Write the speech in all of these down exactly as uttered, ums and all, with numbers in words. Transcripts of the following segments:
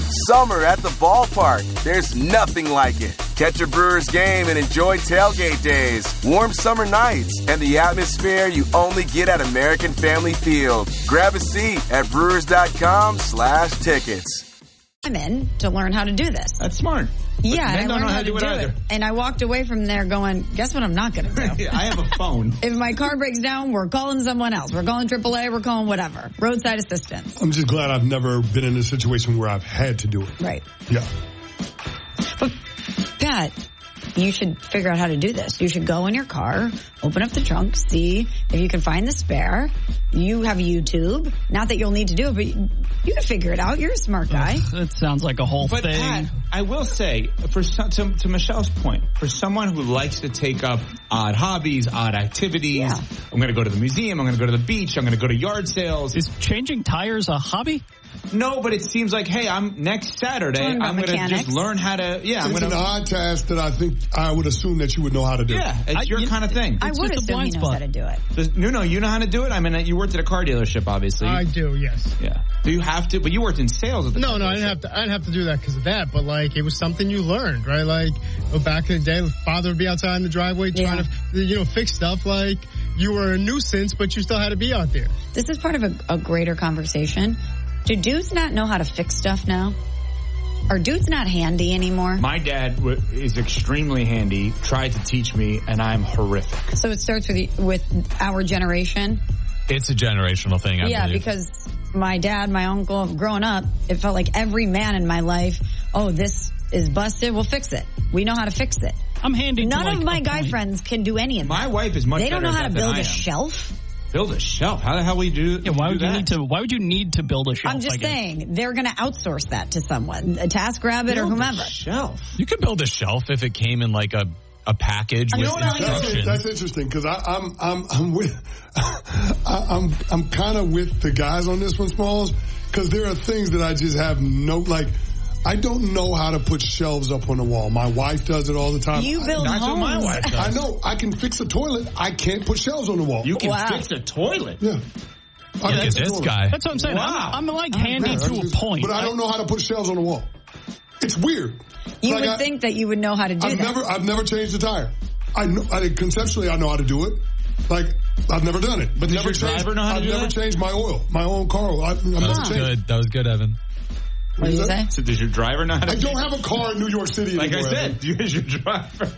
Summer at the ballpark. There's nothing like it. Catch a Brewers game and enjoy tailgate days, warm summer nights, and the atmosphere you only get at American Family Field. Grab a seat at brewers.com slash tickets. I'm in to learn how to do this. That's smart. Yeah, I and I don't learned know how, how to to do do it it. either. And I walked away from there going, guess what I'm not going to do? I have a phone. If my car breaks down, we're calling someone else. We're calling triple A, we're calling whatever. Roadside assistance. I'm just glad I've never been in a situation where I've had to do it. Right. Yeah. But, Pat, you should figure out how to do this. You should go in your car, open up the trunk, see if you can find the spare. You have YouTube. Not that you'll need to do it, but you, you can figure it out. You're a smart guy. That sounds like a whole But thing. Pat, I will say, for some, to, to Michelle's point, for someone who likes to take up odd hobbies, odd activities, Yeah. I'm going to go to the museum, I'm going to go to the beach, I'm going to go to yard sales. Is changing tires a hobby? No, but it seems like, hey, I'm next Saturday, Talking about I'm going to mechanics. just learn how to, yeah, I'm It's going an to, odd task that I think I would assume that you would know how to do. yeah, it's I- your you- kind of thing. I It's would just a assume he blind knows spot. how to do it. Does, Nuno, you know how to do it? I mean, you worked at a car dealership, obviously. I do, yes. Yeah. Do you have to? But you worked in sales at the No, car no, I didn't dealership. have to. I didn't have to do that because of that. But like, it was something you learned, right? Like, oh, back in the day, father would be outside in the driveway trying Yeah. to, you know, fix stuff. Like, you were a nuisance, but you still had to be out there. This is part of a, a greater conversation. Do dudes not know how to fix stuff now? Are dudes not handy anymore? My dad w- is extremely handy, tried to teach me, and I'm horrific. So it starts with the, with our generation. It's a generational thing, I yeah, believe. because my dad, my uncle, growing up, it felt like every man in my life, oh, this is busted, we'll fix it. We know how to fix it. I'm handy. None to like of my a guy point. friends can do any of that. My wife is much They don't better know at how to that than build I a am. shelf. Build a shelf? How the hell we do? Yeah, why do would you that? need to? Why would you need to build a shelf? I'm just I guess? saying, they're going to outsource that to someone, a TaskRabbit or Build a whomever. shelf. You could build a shelf if it came in like a, a package I with know what I mean. That's, instructions. that's interesting because I'm I'm I'm with I, I'm I'm kind of with the guys on this one, Smalls, because there are things that I just have no like. I don't know how to put shelves up on the wall. My wife does it all the time. You build That's what my homes. wife does. I know. I can fix a toilet. I can't put shelves on the wall. You can Wow. fix a toilet. yeah. I Look can at fix a this toilet. guy. That's what I'm saying. Wow. I'm, I'm like handy Yeah, to a just- point. But I don't know how to put shelves on the wall. It's weird. You Like would I- think that you would know how to do I've that. never, I've never changed a tire. I know, I conceptually, I know how to do it. Like, I've never done it. But does never your changed, driver know how to I've do never that? changed my oil, my own car oil. I've, I've never That was changed. good. That was good, Evan. What did you Is say? that- So does your driver know how to I don't have a car in New York City Like I anymore, Evan. said, you is your driver.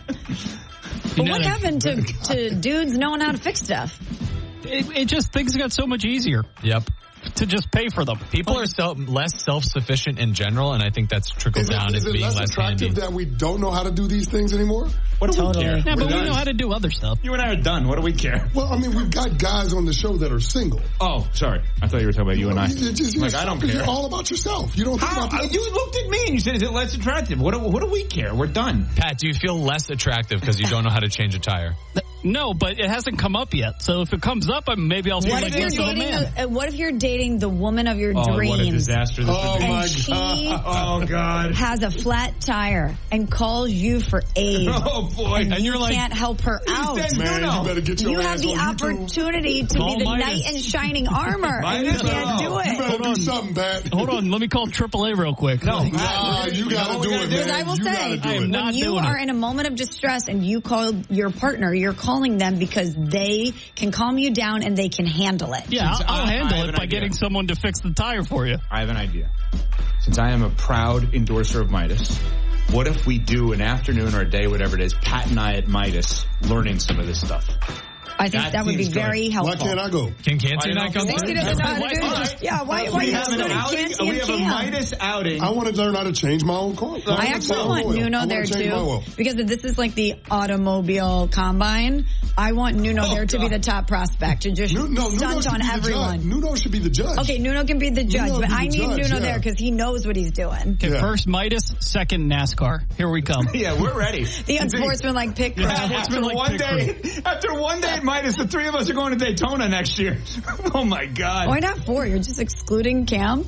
But You know, what happened to, to dudes knowing how to fix stuff? It, it just things got so much easier Yep. to just pay for them. People are self, less self-sufficient in general, and I think that's trickled Is it, down is as it being less less handy. attractive that we don't know how to do these things anymore? What do Totally. we care? Yeah, We're but we done. know how to do other stuff. You and I are done. What do we care? Well, I mean, we've got guys on the show that are single. Oh, sorry. I thought you were talking about you and I. You're just, you're Like, I don't selfish. care. You're all about yourself. You don't think How? about Uh, the You looked at me and you said, is it less attractive? What do, what do we care? We're done. Pat, do you feel less attractive because you don't know how to change a tire? No, but it hasn't come up yet. So if it comes up, I- maybe I'll feel What like if, you're less of a dating man. a, uh, what if you're dating the woman of your Oh, dreams what a disaster this Oh, would be. my and she Oh, God. has a flat tire and calls you for aid Oh, boy. and, And you you're like- can't help her out? said Man, No, no. you better get your You ass have the on YouTube. opportunity to Call be the Midas. knight in shining armor and you Midas, can't no. do You it. better Hold do on. something, Pat. Hold on, let me call triple A real quick. No, Nah, you gotta do it, Because man. I will You say, gotta do I am it. when not you doing are it. in a moment of distress and you call your partner, you're calling them because they can calm you down and they can handle it. Yeah, I'll, Since I'll I- I handle have it an by idea. getting someone to fix the tire for you. I have an idea. Since I am a proud endorser of Midas, what if we do an afternoon or a day, whatever it is, Pat and I at Midas learning some of this stuff? I think That that would be seems good. very Why helpful. can't I go? Can Canty I not know. come? Thanks, he doesn't know how to do it. Alright. Yeah, why, why are we you have an excluding outing. Canty We and have a Cam? Midas outing. I want to learn how to change my own car. I actually want Nuno there too, too. because if this is like the automobile combine, I want Nuno Oh, there to be God. the top prospect and just No, no, Nuno stunt should on be the judge. everyone. Nuno should be the judge. Okay, Nuno can be the judge, Nuno but be the I need judge, Nuno yeah. there because he knows what he's doing. Okay, Yeah. first Midas, second NASCAR. Here we come. Yeah, we're ready. The unsportsmanlike pick crew. Yeah, after Unsportsmanlike one pit day, after one day at Midas, the three of us are going to Daytona next year. Oh my God! Why not four? You're just excluding Cam?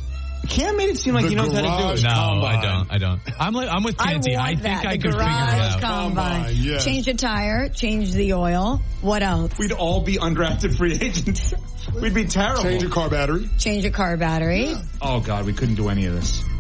Cam made it seem like The he knows how to do garage it. No, Combine. I don't. I don't. I'm like, I'm with I Canty. want I, think that. I the could figure garage it out. combine. Combine, yes. Change the tire, change the oil. What else? We'd all be undrafted free agents. We'd be terrible. Change your car battery. Change a car battery. Oh God, we couldn't do any of this.